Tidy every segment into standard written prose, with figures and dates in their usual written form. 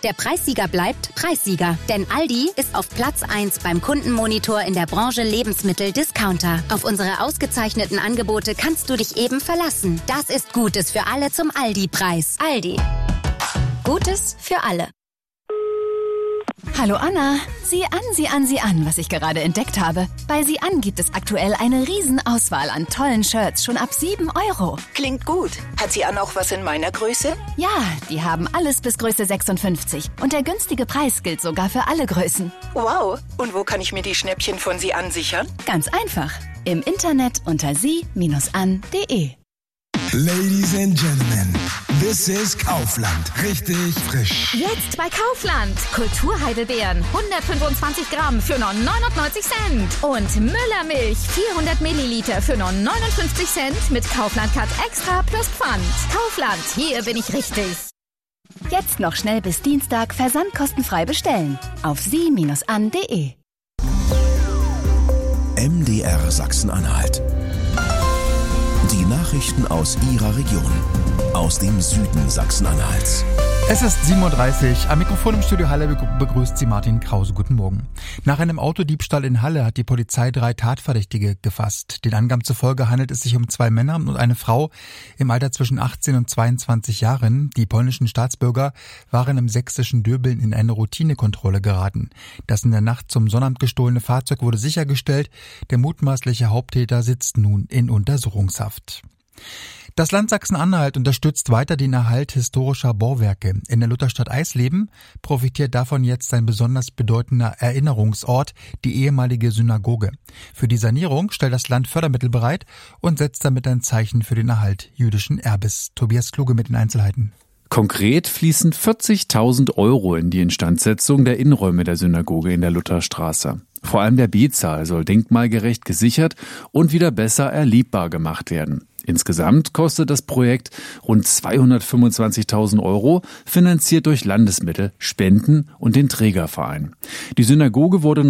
Der Preissieger bleibt Preissieger. Denn Aldi ist auf Platz 1 beim Kundenmonitor in der Branche Lebensmittel-Discounter. Auf unsere ausgezeichneten Angebote kannst du dich eben verlassen. Das ist Gutes für alle zum Aldi-Preis. Aldi. Gutes für alle. Hallo Anna, sieh an, was ich gerade entdeckt habe. Bei Sieh an gibt es aktuell eine Riesenauswahl an tollen Shirts, schon ab 7 €. Klingt gut. Hat Sieh an auch was in meiner Größe? Ja, die haben alles bis Größe 56. Und der günstige Preis gilt sogar für alle Größen. Wow. Und wo kann ich mir die Schnäppchen von Sieh an sichern? Ganz einfach. Im Internet unter sie-an.de. Ladies and Gentlemen, this is Kaufland. Richtig frisch. Jetzt bei Kaufland. Kulturheidelbeeren 125 Gramm für nur 99 Cent. Und Müllermilch 400 Milliliter für nur 59 Cent mit Kaufland Cut Extra plus Pfand. Kaufland, hier bin ich richtig. Jetzt noch schnell bis Dienstag versandkostenfrei bestellen. Auf sie-an.de. MDR Sachsen-Anhalt. Die Nachrichten aus Ihrer Region, aus dem Süden Sachsen-Anhalts. Es ist 7:30 Uhr. Am Mikrofon im Studio Halle begrüßt Sie Martin Krause. Guten Morgen. Nach einem Autodiebstahl in Halle hat die Polizei 3 Tatverdächtige gefasst. Den Angaben zufolge handelt es sich um 2 Männer und eine Frau im Alter zwischen 18 und 22 Jahren. Die polnischen Staatsbürger waren im sächsischen Döbeln in eine Routinekontrolle geraten. Das in der Nacht zum Sonnabend gestohlene Fahrzeug wurde sichergestellt. Der mutmaßliche Haupttäter sitzt nun in Untersuchungshaft. Das Land Sachsen-Anhalt unterstützt weiter den Erhalt historischer Bauwerke. In der Lutherstadt Eisleben profitiert davon jetzt ein besonders bedeutender Erinnerungsort, die ehemalige Synagoge. Für die Sanierung stellt das Land Fördermittel bereit und setzt damit ein Zeichen für den Erhalt jüdischen Erbes. Tobias Kluge mit den Einzelheiten. Konkret fließen 40.000 € in die Instandsetzung der Innenräume der Synagoge in der Lutherstraße. Vor allem der Betsaal soll denkmalgerecht gesichert und wieder besser erlebbar gemacht werden. Insgesamt kostet das Projekt rund 225.000 €, finanziert durch Landesmittel, Spenden und den Trägerverein. Die Synagoge wurde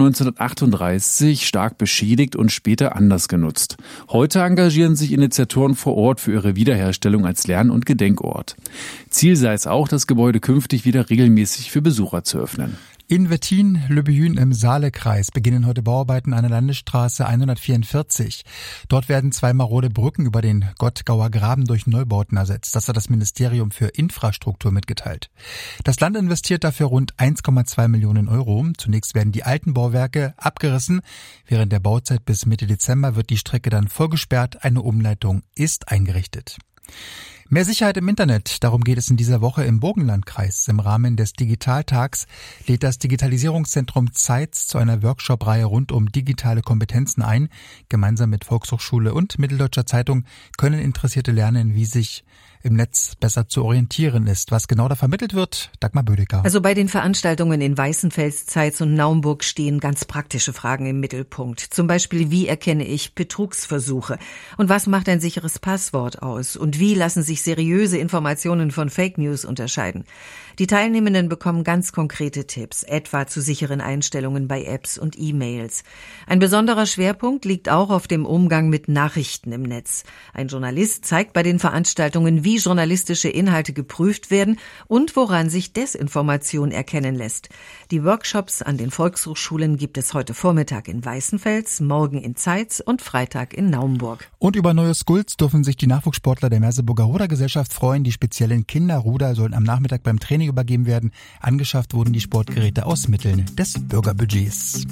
1938 stark beschädigt und später anders genutzt. Heute engagieren sich Initiatoren vor Ort für ihre Wiederherstellung als Lern- und Gedenkort. Ziel sei es auch, das Gebäude künftig wieder regelmäßig für Besucher zu öffnen. In Wettin-Löbejün im Saalekreis beginnen heute Bauarbeiten an der Landesstraße 144. Dort werden 2 marode Brücken über den Gottgauer Graben durch Neubauten ersetzt. Das hat das Ministerium für Infrastruktur mitgeteilt. Das Land investiert dafür rund 1,2 Millionen €. Zunächst werden die alten Bauwerke abgerissen. Während der Bauzeit bis Mitte Dezember wird die Strecke dann voll gesperrt. Eine Umleitung ist eingerichtet. Mehr Sicherheit im Internet, darum geht es in dieser Woche im Burgenlandkreis. Im Rahmen des Digitaltags lädt das Digitalisierungszentrum Zeitz zu einer Workshop-Reihe rund um digitale Kompetenzen ein. Gemeinsam mit Volkshochschule und Mitteldeutscher Zeitung können Interessierte lernen, wie sich im Netz besser zu orientieren ist. Was genau da vermittelt wird, Dagmar Bödecker. Also bei den Veranstaltungen in Weißenfels, Zeitz und Naumburg stehen ganz praktische Fragen im Mittelpunkt. Zum Beispiel, wie erkenne ich Betrugsversuche? Und was macht ein sicheres Passwort aus? Und wie lassen sich seriöse Informationen von Fake News unterscheiden? Die Teilnehmenden bekommen ganz konkrete Tipps, etwa zu sicheren Einstellungen bei Apps und E-Mails. Ein besonderer Schwerpunkt liegt auch auf dem Umgang mit Nachrichten im Netz. Ein Journalist zeigt bei den Veranstaltungen, wie journalistische Inhalte geprüft werden und woran sich Desinformation erkennen lässt. Die Workshops an den Volkshochschulen gibt es heute Vormittag in Weißenfels, morgen in Zeitz und Freitag in Naumburg. Und über neue Skills dürfen sich die Nachwuchssportler der Merseburger Rudergesellschaft freuen. Die speziellen Kinderruder sollen am Nachmittag beim Training übergeben werden. Angeschafft wurden die Sportgeräte aus Mitteln des Bürgerbudgets.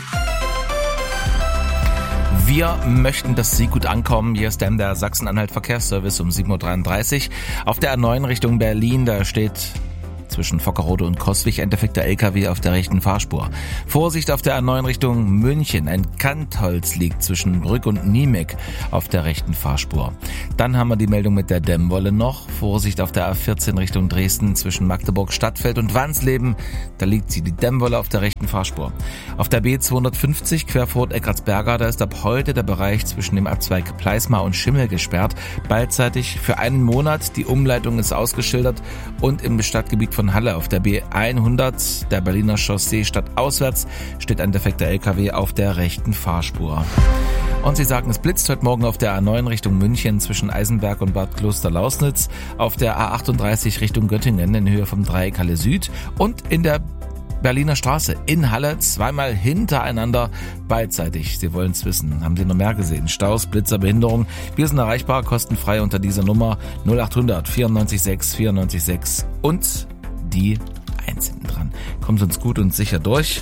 Wir möchten, dass Sie gut ankommen. Hier ist der Sachsen-Anhalt Verkehrsservice um 7:33 Uhr. Auf der A9 Richtung Berlin, da steht zwischen Vockerode und Coswig ein defekter LKW auf der rechten Fahrspur. Vorsicht auf der A9 Richtung München. Ein Kantholz liegt zwischen Brück und Niemek auf der rechten Fahrspur. Dann haben wir die Meldung mit der Dämmwolle noch. Vorsicht auf der A14 Richtung Dresden zwischen Magdeburg, Stadtfeld und Wansleben. Da liegt die Dämmwolle auf der rechten Fahrspur. Auf der B250 Querfurt Eckartsberger, da ist ab heute der Bereich zwischen dem Abzweig Pleismar und Schimmel gesperrt. Beidseitig für einen Monat. Die Umleitung ist ausgeschildert und im Stadtgebiet von Halle auf der B100, der Berliner Chaussee stadtauswärts, steht ein defekter LKW auf der rechten Fahrspur. Und sie sagen, es blitzt heute Morgen auf der A9 Richtung München zwischen Eisenberg und Bad Klosterlausnitz, auf der A38 Richtung Göttingen in Höhe vom Dreieck Halle Süd und in der Berliner Straße in Halle zweimal hintereinander beidseitig. Sie wollen es wissen. Haben Sie noch mehr gesehen? Staus, Blitzer, Behinderung. Wir sind erreichbar, kostenfrei unter dieser Nummer 0800 94 6 94 6 und die 1 hinten dran. Kommen Sie uns gut und sicher durch.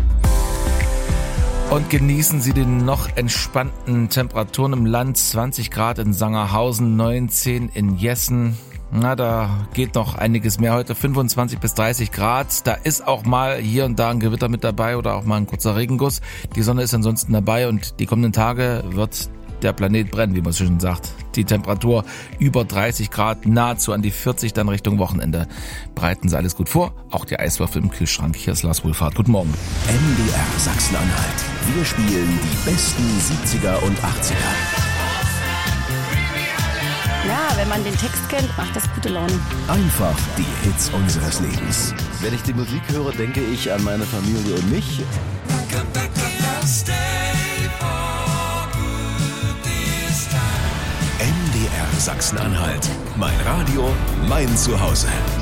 Und genießen Sie den noch entspannten Temperaturen im Land. 20 Grad in Sangerhausen, 19 in Jessen. Na, da geht noch einiges mehr heute, 25 bis 30 Grad. Da ist auch mal hier und da ein Gewitter mit dabei oder auch mal ein kurzer Regenguss. Die Sonne ist ansonsten dabei und die kommenden Tage wird der Planet brennen, wie man so schön sagt. Die Temperatur über 30 Grad, nahezu an die 40 dann Richtung Wochenende. Bereiten Sie alles gut vor, auch die Eiswürfel im Kühlschrank. Hier ist Lars Wohlfahrt. Guten Morgen. MDR Sachsen-Anhalt. Wir spielen die besten 70er und 80er. Ja, wenn man den Text kennt, macht das gute Laune. Einfach die Hits unseres Lebens. Wenn ich die Musik höre, denke ich an meine Familie und mich. MDR Sachsen-Anhalt. Mein Radio, mein Zuhause.